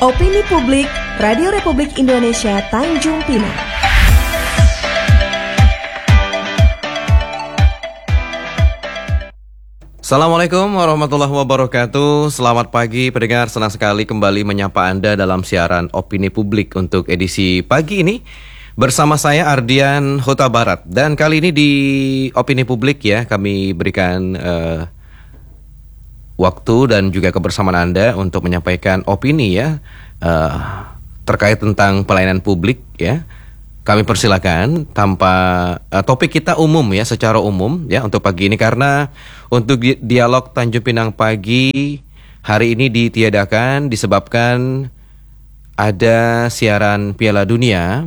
Opini Publik, Radio Republik Indonesia Tanjung Pinang. Assalamualaikum warahmatullahi wabarakatuh. Selamat pagi pendengar, senang sekali kembali menyapa Anda dalam siaran Opini Publik untuk edisi pagi ini. Bersama saya Ardian Huta Barat. Dan kali ini di Opini Publik ya, kami berikan waktu dan juga kebersamaan Anda untuk menyampaikan opini ya terkait tentang pelayanan publik ya. Kami persilakan tanpa topik kita umum ya, secara umum ya untuk pagi ini, karena untuk dialog Tanjung Pinang pagi hari ini ditiadakan disebabkan ada siaran Piala Dunia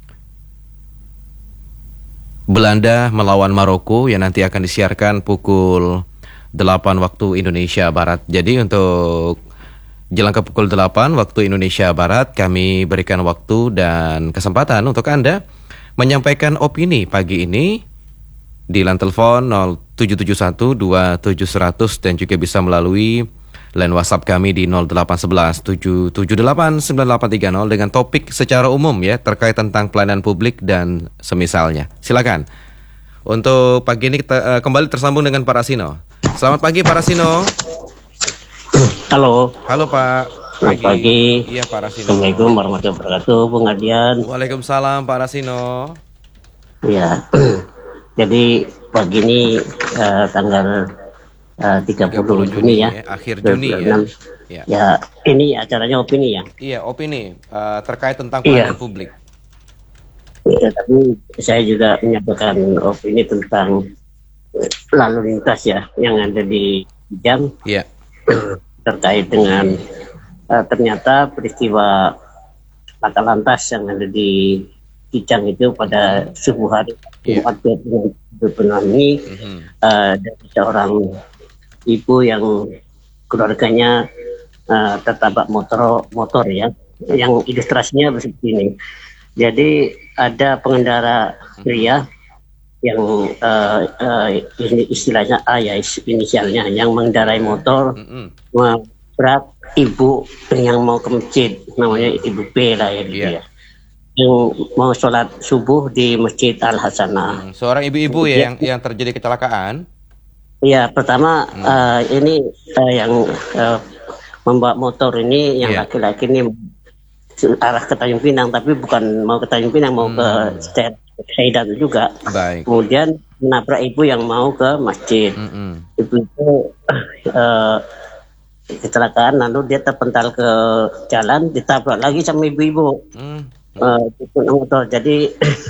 Belanda melawan Maroko yang nanti akan disiarkan pukul 8 waktu Indonesia Barat. Jadi untuk jelang ke pukul 8 waktu Indonesia Barat, kami berikan waktu dan kesempatan untuk Anda menyampaikan opini pagi ini di line telepon 0771-2700 dan juga bisa melalui line WhatsApp kami di 0811-778-9830 dengan topik secara umum ya terkait tentang pelayanan publik dan semisalnya. Silakan. Untuk pagi ini kita kembali tersambung dengan Pak Rasino. Selamat pagi Pak Rasino. Halo. Halo Pak. Selamat pagi. Iya Pak Rasino. Assalamualaikum warahmatullahi wabarakatuh, Bung Adian. Waalaikumsalam Pak Rasino. Ya. Jadi pagi ini tanggal 30 Juni ya. Akhir Juni ya. Ya, ini acaranya opini ya. Iya, opini terkait tentang pelayanan publik. Ya, tapi saya juga menyampaikan opini tentang lalu lintas ya yang ada di Kijang. Iya. Terkait dengan ternyata peristiwa laka lantas yang ada di Kijang itu pada subuh hari Jumat ini dari seorang ibu yang keluarganya tertabrak motor ya, yang ilustrasinya seperti ini. Jadi ada pengendara pria yang ini istilahnya A ya inisialnya, yang mengendarai motor menabrak ibu yang mau ke masjid, namanya Ibu B lah ya gitu ya, yang mau sholat subuh di Masjid Al Hasanah. Seorang ibu-ibu ya yang terjadi kecelakaan. Iya, pertama ini yang membawa motor ini yang laki-laki ini arah ke Tanjung Pinang, tapi bukan mau ke Tanjung Pinang, mau ke Saidat juga. Baik. Kemudian menabrak ibu yang mau ke masjid. Ibu itu kecelakaan, lalu dia terpental ke jalan, ditabrak lagi sama ibu-ibu. Motor. Jadi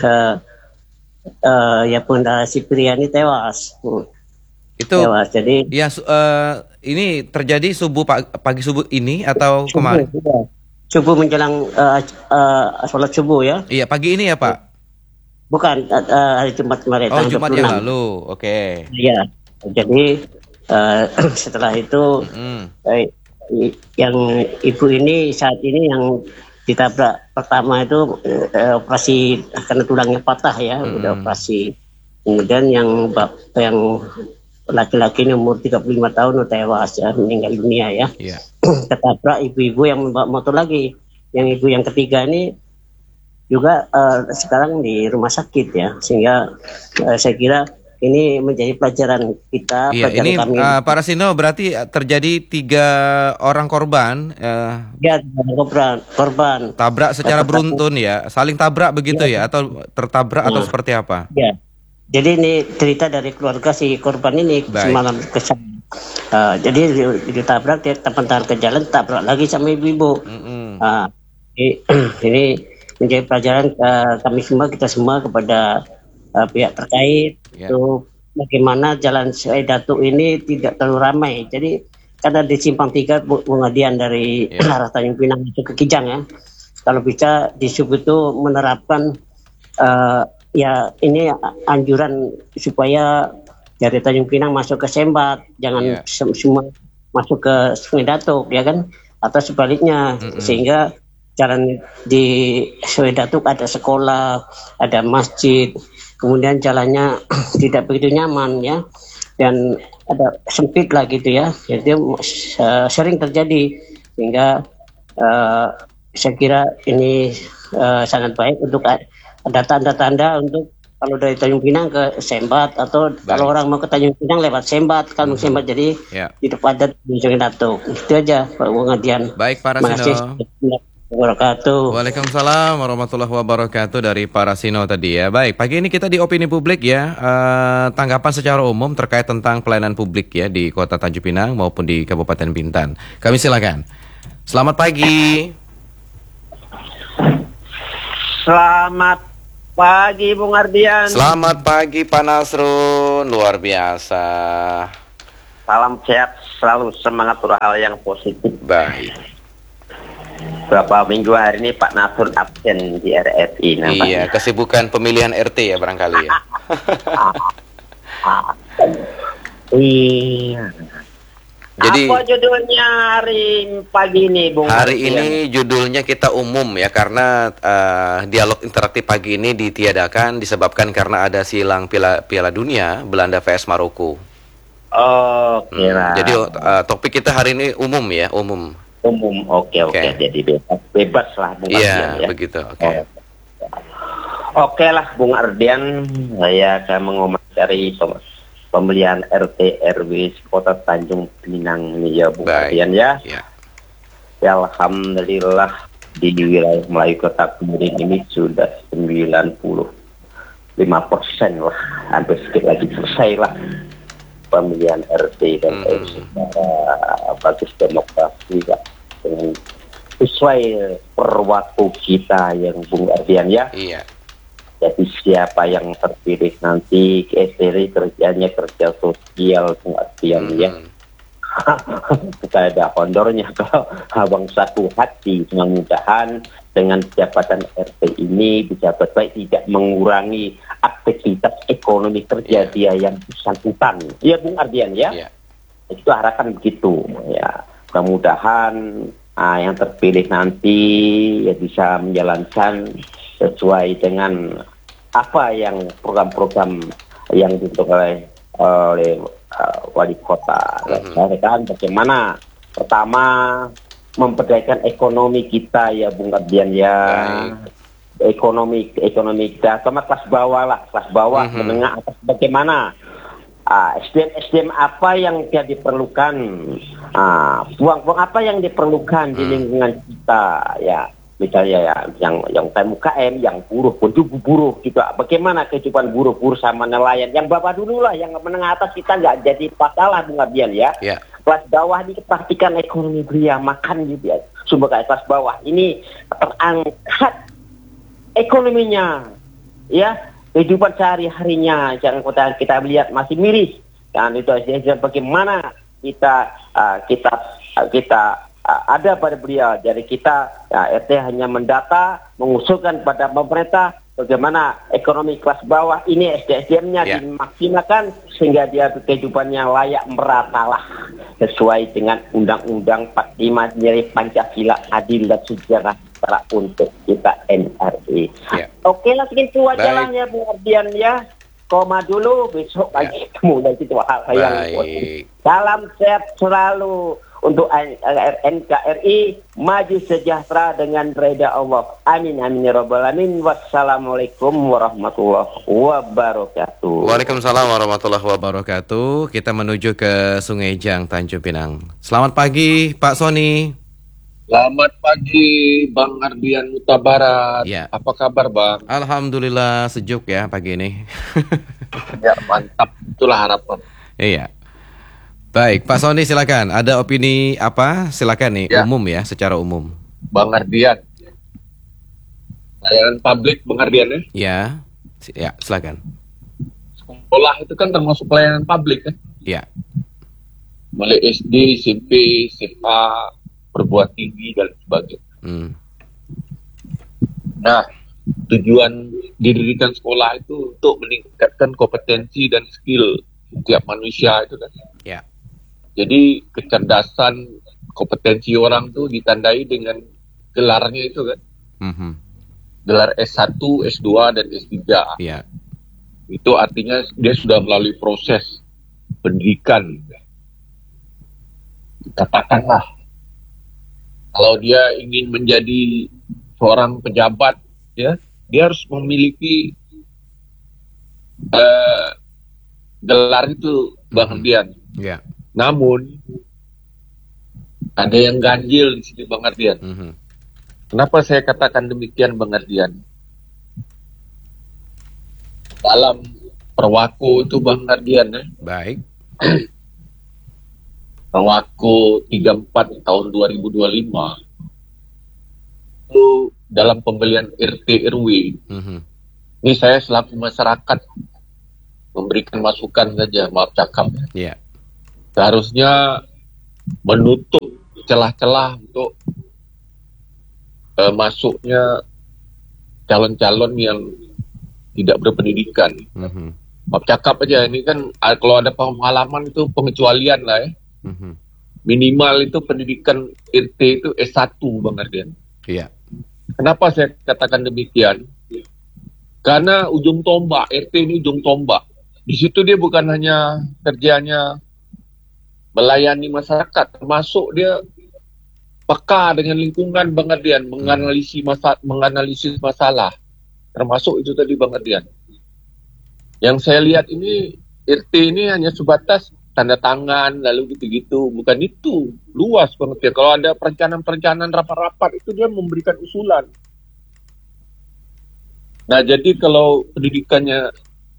ya pengendara si pria ini tewas. Itu tewas. Jadi ya ini terjadi pagi subuh ini atau kemarin? Subuh menjelang sholat subuh ya. Iya, pagi ini ya Pak. Bukan hari Jumat kemarin. Oh, Jumat 26. Yang lalu. Oke. Iya. Jadi setelah itu yang ibu ini saat ini yang ditabrak pertama itu operasi karena tulangnya patah ya, udah operasi. Kemudian yang laki-laki ini umur 35 tahun udah tewas ya, meninggal dunia ya. Yeah. Ketabrak ibu-ibu yang membawa motor lagi. Yang ibu yang ketiga ini juga sekarang di rumah sakit ya, sehingga saya kira ini menjadi pelajaran kita. Iya, ini kami. Pak Rasino, berarti terjadi 3 orang korban. Ya, korban. Tabrak secara beruntun ya, saling tabrak begitu ya, atau tertabrak atau seperti apa? Ya. Jadi ini cerita dari keluarga si korban ini. Baik. Semalam kesana. Jadi ditabrak, dia terpental ke jalan, tabrak lagi sama ibu-ibu. Ini menjadi pelajaran kita semua kepada pihak terkait untuk bagaimana jalan Datuk ini tidak terlalu ramai. Jadi karena di Simpang 3 pengadilan dari arah Tanjung Pinang itu ke Kijang ya. Kalau bisa di sub itu menerapkan ya ini anjuran supaya dari Tanjung Pinang masuk ke Sembat, jangan semua masuk ke Sungai Datuk ya kan, atau sebaliknya, sehingga jalan di Sungai Datuk ada sekolah, ada masjid, kemudian jalannya tidak begitu nyaman ya, dan ada sempit lah gitu ya, jadi sering terjadi, sehingga Saya kira ini sangat baik untuk ada tanda-tanda untuk kalau dari Tanjung Pinang ke Sembat atau kalau orang mau ke Tanjung Pinang lewat Sembat, Kampung Sembat, jadi tidak padat di Sungai Datuk. Itu aja Pak Bung Ardian. Baik Pak Terima kasih. Rasino. Wabarakatuh. Waalaikumsalam warahmatullahi wabarakatuh dari Pak Rasino tadi ya. Baik, pagi ini kita di opini publik ya, tanggapan secara umum terkait tentang pelayanan publik ya di Kota Tanjung Pinang maupun di Kabupaten Bintan. Kami silakan. Selamat pagi. Selamat pagi Bung Ardian. Selamat pagi Pak Nasrun, luar biasa. Salam sehat, selalu semangat untuk hal yang positif. Baik. Beberapa minggu hari ini Pak Nasrun absen di RRI nampaknya. Iya, kesibukan pemilihan RT ya barangkali ya. Iya. Jadi apa judulnya hari pagi ini Bung hari Ardian? ini judulnya kita umum ya karena dialog interaktif pagi ini ditiadakan disebabkan karena ada silang Piala Dunia Belanda vs Maroko. Oke lah. Jadi topik kita hari ini umum ya, umum. Umum, oke. Jadi bebas lah Bung Ardian Iya, ya. begitu. Oke. Oke lah Bung Ardian, saya akan mengomentari pemilihan RT RW Kota Tanjung Pinang ini ya Bung Ardian ya. Ya. Ya alhamdulillah di wilayah Melayu Kota Kemudian ini sudah 95% lah, hampir sedikit lagi selesai lah pemilihan RT dan RW secara bagus demokrasi lah, dengan sesuai per waktu kita yang Bung Ardian ya. Iya. Jadi siapa yang terpilih nanti kerjanya kerja sosial Bung Ardian ya. Kita ada honornya kalau abang satu hati, mudah-mudahan dengan jabatan RT ini bisa baik tidak mengurangi aktivitas ekonomi kerja dia yang bersangkutan. Ya Bung Ardian ya. Itu harapan begitu ya. Mudah-mudahan yang terpilih nanti ya bisa menjalankan sesuai dengan apa yang program-program yang dibentuk oleh wali kota. Kan bagaimana pertama memperdayakan ekonomi kita ya Bung Ardian ya. Ekonomi kita sama kelas bawah menengah atas bagaimana SDM apa yang dia diperlukan, uang apa yang diperlukan di lingkungan kita ya. Misalnya ya, yang UKM, yang buruh gitu. Bagaimana kehidupan buruh sama nelayan? Yang bawah dulu lah, yang menengah atas kita nggak jadi masalah Bung Ardian ya. Kelas bawah ini pastikan ekonomi dia makan gitu ya. Sumber kayak kelas bawah ini terangkat ekonominya, ya kehidupan sehari-harinya. Jangan kita lihat masih miris. Dan itu bagaimana kita ada pada beliau. Jadi kita RT hanya mendata, mengusulkan pada pemerintah bagaimana ekonomi kelas bawah ini SDM-nya dimaksimalkan sehingga dia kehidupannya layak meratalah sesuai dengan Undang-Undang 45 nilai Pancasila adil dan sejahtera untuk kita NRI. Oke lah, segitu aja lah ya Bung Ardian ya. Koma dulu, besok lagi mulai itu hal yang salam sehat selalu untuk NKRI, maju sejahtera dengan reda Allah. Amin amin ya rabbal alamin. Wassalamualaikum warahmatullahi wabarakatuh. Waalaikumsalam warahmatullahi wabarakatuh. Kita menuju ke Sungai Jang, Tanjung Pinang. Selamat pagi Pak Sony. Selamat pagi Bang Ardian Huta Barat. Ya. Apa kabar Bang? Alhamdulillah sejuk ya pagi ini. Ya mantap, itulah harapan. Iya. Baik, Pak Sony silakan. Ada opini apa? Silakan nih, umum ya, secara umum. Bang Ardian. Layanan publik Bang Ardian ya? Ya, silakan. Sekolah itu kan termasuk pelayanan publik kan? Iya. Mulai SD, SMP, SMA, perguruan tinggi dan sebagainya. Nah, tujuan didirikan sekolah itu untuk meningkatkan kompetensi dan skill setiap manusia itu kan. Ya. Jadi kecerdasan, kompetensi orang tuh ditandai dengan gelarnya itu kan. Gelar S1, S2, dan S3. Iya. Itu artinya dia sudah melalui proses pendidikan. Katakanlah Kalau dia ingin menjadi seorang pejabat, ya, dia harus memiliki gelar itu, Bang Ardian. Ya. Namun ada yang ganjil di sini, Bang Ardian. Kenapa saya katakan demikian, Bang Ardian? Dalam Perwako itu, Bang Ardian, ya. Baik. Perwako 34 tahun 2025 itu dalam pembelian RT RW. Ini saya selaku masyarakat memberikan masukan saja, maaf cakap. Yeah. Seharusnya menutup celah-celah untuk masuknya calon-calon yang tidak berpendidikan. Maaf cakap aja, ini kan kalau ada pengalaman itu pengecualian lah, ya. Minimal itu pendidikan RT itu S1, Bang Ardian. Iya. Kenapa saya katakan demikian? Karena ujung tombak, RT ini ujung tombak. Di situ dia bukan hanya kerjanya melayani masyarakat, termasuk dia peka dengan lingkungan, Bang Ardian, menganalisis masalah. Termasuk itu tadi, Bang Ardian. Yang saya lihat ini, RT ini hanya sebatas tanda tangan, lalu gitu-gitu. Bukan itu. Luas banget ya. Kalau ada perencanaan-perencanaan rapat-rapat, itu dia memberikan usulan. Nah, jadi kalau pendidikannya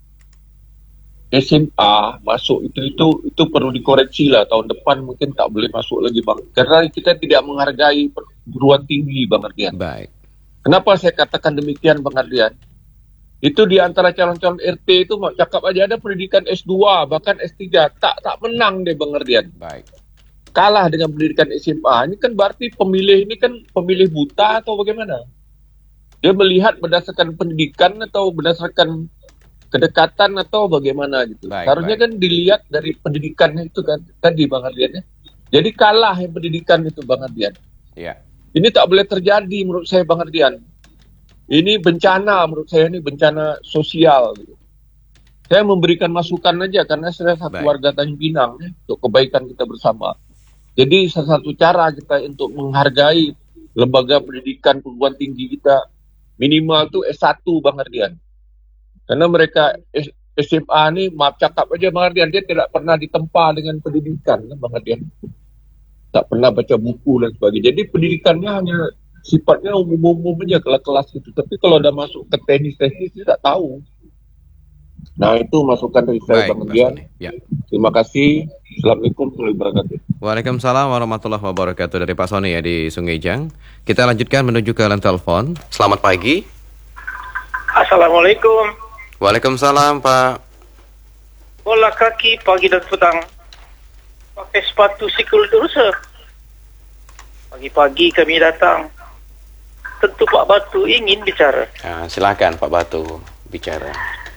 SMA masuk itu perlu dikoreksi lah. Tahun depan mungkin tak boleh masuk lagi, Bang. Karena kita tidak menghargai perguruan tinggi, Bang Ardian. Baik. Kenapa saya katakan demikian, Bang Ardian? Itu di antara calon-calon RT itu mau cakap aja ada pendidikan S2, bahkan S3. Tak menang deh, Bang Ardian. Baik. Kalah dengan pendidikan SMA. Ini kan berarti pemilih ini kan pemilih buta atau bagaimana? Dia melihat berdasarkan pendidikan atau berdasarkan kedekatan atau bagaimana gitu. Seharusnya kan dilihat dari pendidikannya itu kan tadi, Bang Ardian, ya. Jadi kalah yang pendidikan itu, Bang Ardian. Iya. Ini tak boleh terjadi menurut saya, Bang Ardian. Ini bencana, menurut saya ini bencana sosial. Saya memberikan masukan aja karena saya satu warga Tanjung Pinang, ya, untuk kebaikan kita bersama. Jadi salah satu cara kita untuk menghargai lembaga pendidikan perguruan tinggi kita minimal tuh S1, Bang Ardian. Karena mereka SMA ini, maaf cakap aja, Bang Ardian, dia tidak pernah ditempa dengan pendidikan, Bang Ardian. Tak pernah baca buku dan sebagainya. Jadi pendidikannya hanya sifatnya umum-umum aja, kelas-kelas itu. Tapi kalau udah masuk ke teknis-teknis, dia tak tahu. Nah, itu masukan dari saya, Bang Ardian. Ya. Terima kasih. Assalamualaikum warahmatullahi wabarakatuh. Waalaikumsalam warahmatullahi wabarakatuh. Dari Pak Sony ya di Sungai Jang. Kita lanjutkan menuju ke line telepon. Selamat pagi. Assalamualaikum. Waalaikumsalam, Pak. Bola kaki pagi dan petang. Pakai sepatu sikul terus. Pagi-pagi kami datang. Tentu Pak Batu ingin bicara. Nah, silakan Pak Batu bicara.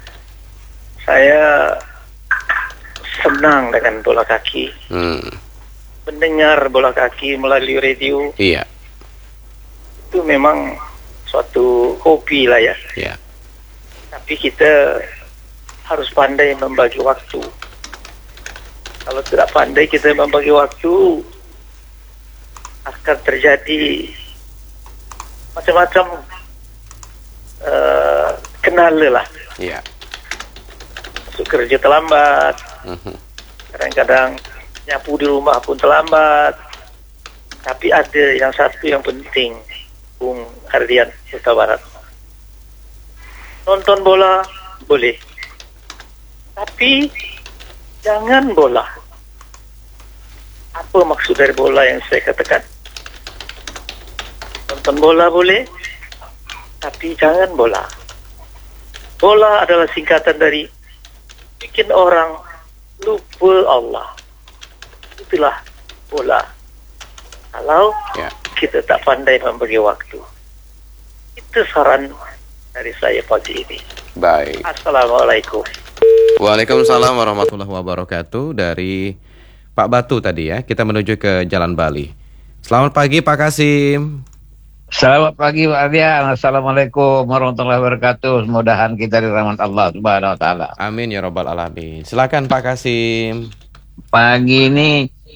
Saya senang dengan bola kaki. Mendengar bola kaki melalui radio. Iya. Itu memang suatu hobi lah ya. Iya. Tapi kita harus pandai membagi waktu. Kalau tidak pandai kita membagi waktu, akan terjadi macam-macam kendala lah. Iya. Masuk kerja terlambat. Kadang-kadang nyapu di rumah pun terlambat. Tapi ada yang satu yang penting, Bung Ardian Huta Barat. Nonton bola boleh, tapi jangan bola. Apa maksud dari bola yang saya katakan? Nonton bola boleh, tapi jangan bola. Bola adalah singkatan dari bikin orang lupa Allah. Itulah bola. Kalau kita tak pandai membagi waktu. Itu saran dari saya pagi ini. Baik. Assalamualaikum. Waalaikumsalam warahmatullahi wabarakatuh. Dari Pak Batu tadi ya. Kita menuju ke Jalan Bali. Selamat pagi Pak Kasim. Selamat pagi Pak Ardian. Assalamualaikum warahmatullahi wabarakatuh. Mudah-mudahan kita dirahmat Allah Subhanahu wa taala. Amin ya rabbal alamin. Silakan Pak Kasim. Pagi ini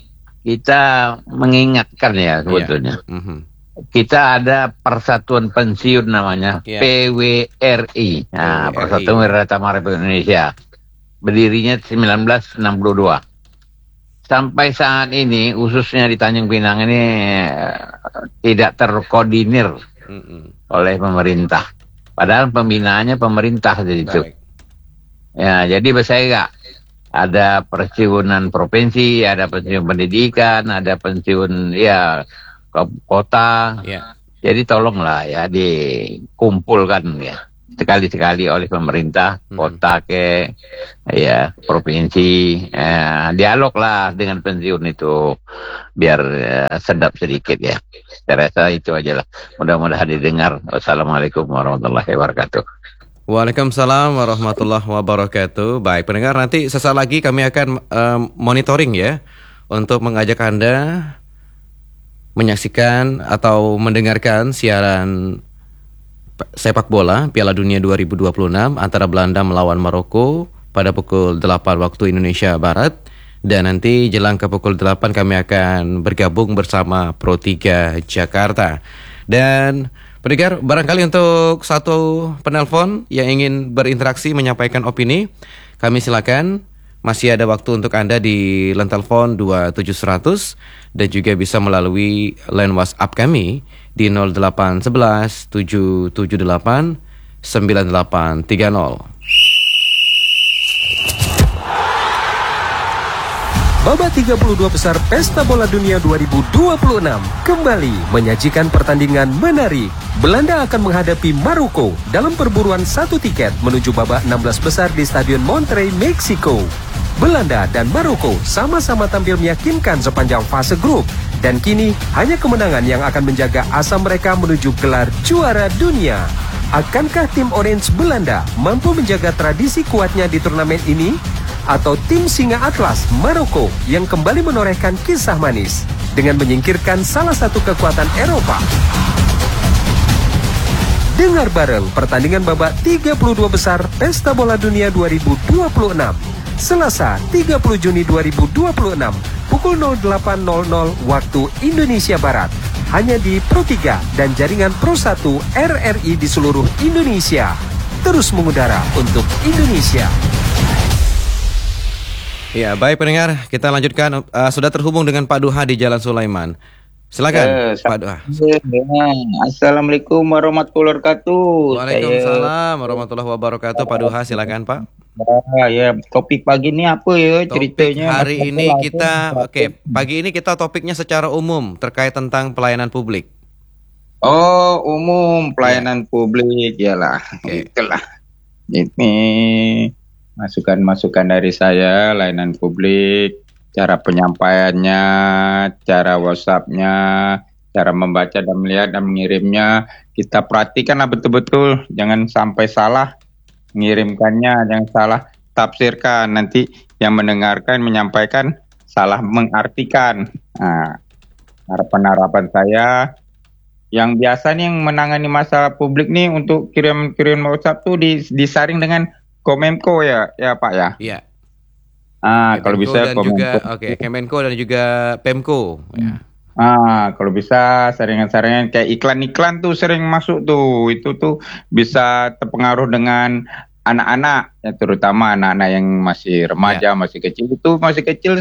kita mengingatkan ya sebetulnya. Kita ada Persatuan Pensiun namanya, PWRI. Nah, Persatuan Wirausaha Republik Indonesia. Berdirinya 1962. Sampai saat ini, khususnya di Tanjung Pinang ini tidak terkoordinir oleh pemerintah. Padahal pembinaannya pemerintah jadi itu. Ya, jadi saya enggak ada pensiunan provinsi, ada pensiun pendidikan, ada pensiun ya kota. Jadi tolonglah ya dikumpulkan ya sekali-sekali oleh pemerintah kota ke ya provinsi, dialog lah dengan pensiun itu biar sedap sedikit ya. Saya rasa itu aja lah. Mudah-mudahan didengar. Wassalamualaikum warahmatullahi wabarakatuh. Waalaikumsalam warahmatullahi wabarakatuh. Baik pendengar, nanti sesaat lagi kami akan monitoring ya untuk mengajak Anda menyaksikan atau mendengarkan siaran sepak bola Piala Dunia 2026 antara Belanda melawan Maroko pada pukul 8 waktu Indonesia Barat. Dan nanti jelang ke pukul 8 kami akan bergabung bersama Pro 3 Jakarta. Dan pendengar, barangkali untuk satu penelpon yang ingin berinteraksi menyampaikan opini, kami silakan. Masih ada waktu untuk Anda di line telepon 27100 dan juga bisa melalui line WhatsApp kami di 0811 778 9830. Babak 32 besar Pesta Bola Dunia 2026 kembali menyajikan pertandingan menarik. Belanda akan menghadapi Maroko dalam perburuan satu tiket menuju babak 16 besar di Stadion Monterrey, Meksiko. Belanda dan Maroko sama-sama tampil meyakinkan sepanjang fase grup. Dan kini hanya kemenangan yang akan menjaga asa mereka menuju gelar juara dunia. Akankah tim Orange Belanda mampu menjaga tradisi kuatnya di turnamen ini? Atau tim Singa Atlas Maroko yang kembali menorehkan kisah manis dengan menyingkirkan salah satu kekuatan Eropa? Dengar bareng pertandingan babak 32 besar Pesta Bola Dunia 2026 Selasa 30 Juni 2026 pukul 08.00 waktu Indonesia Barat, hanya di Pro 3 dan jaringan Pro 1 RRI di seluruh Indonesia. Terus mengudara untuk Indonesia. Ya, baik pendengar, kita lanjutkan. Sudah terhubung dengan Pak Duha di Jalan Sulaiman. Silakan, Pak Duha. Assalamualaikum warahmatullahi wabarakatuh. Waalaikumsalam warahmatullahi wabarakatuh. Pak Duha, silakan Pak. Ya, topik pagi ini apa ya ceritanya? Hari ini kita, pagi ini kita topiknya secara umum terkait tentang pelayanan publik. Oh, umum pelayanan publik, yalah. Itulah. Ini masukan-masukan dari saya, layanan publik, cara penyampaiannya, cara WhatsApp-nya, cara membaca dan melihat dan mengirimnya, kita perhatikanlah betul-betul, jangan sampai salah mengirimkannya, jangan salah tafsirkan, nanti yang mendengarkan, menyampaikan, salah mengartikan. Nah, harapan saya, yang biasa nih yang menangani masalah publik nih untuk kirim WhatsApp tuh disaring dengan Kominfo ya Pak ya. Iya. Kalau bisa dan juga Kemenko dan juga Pemko ya. Kalau bisa saringan-saringan kayak iklan-iklan tuh sering masuk tuh. Itu tuh bisa terpengaruh dengan anak-anak ya, terutama anak-anak yang masih remaja, masih kecil. Itu masih kecil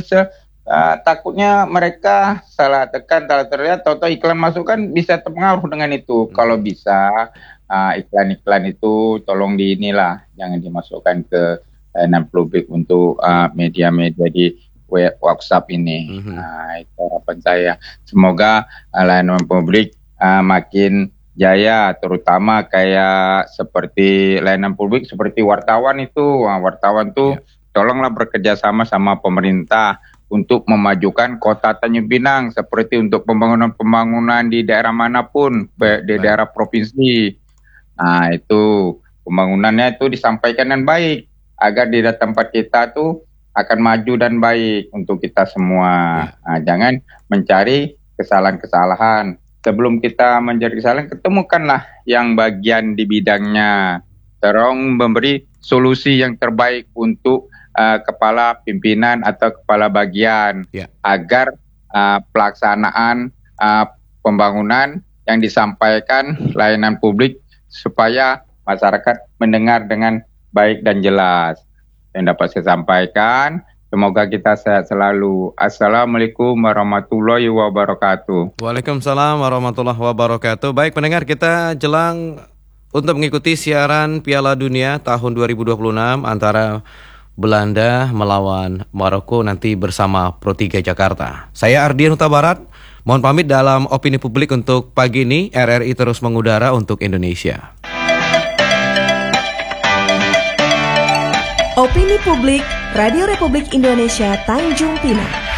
takutnya mereka salah tekan, salah terlihat, tahu-tahu iklan masuk kan bisa terpengaruh dengan itu. Kalau bisa iklan-iklan itu tolong jangan dimasukkan ke layanan publik untuk media-media di WhatsApp ini. Itu harapan saya. Semoga layanan publik makin jaya, terutama kayak seperti layanan publik seperti wartawan itu. Wartawan tuh tolonglah bekerja sama pemerintah untuk memajukan kota Tanjung Pinang seperti untuk pembangunan di daerah manapun, di daerah provinsi. Nah, itu pembangunannya itu disampaikan dengan baik agar di tempat kita tuh akan maju dan baik untuk kita semua. Jangan mencari kesalahan-kesalahan. Sebelum kita mencari kesalahan, ketemukanlah yang bagian di bidangnya. Terong memberi solusi yang terbaik untuk kepala pimpinan atau kepala bagian agar pelaksanaan pembangunan yang disampaikan layanan publik supaya masyarakat mendengar dengan baik dan jelas. Yang dapat saya sampaikan, semoga kita sehat selalu. Assalamualaikum warahmatullahi wabarakatuh. Waalaikumsalam warahmatullahi wabarakatuh. Baik pendengar, kita jelang untuk mengikuti siaran Piala Dunia tahun 2026 antara Belanda melawan Maroko nanti bersama Pro 3 Jakarta. Saya Ardian Huta Barat, mohon pamit dalam opini publik untuk pagi ini. RRI terus mengudara untuk Indonesia. Opini publik Radio Republik Indonesia Tanjung Pinang.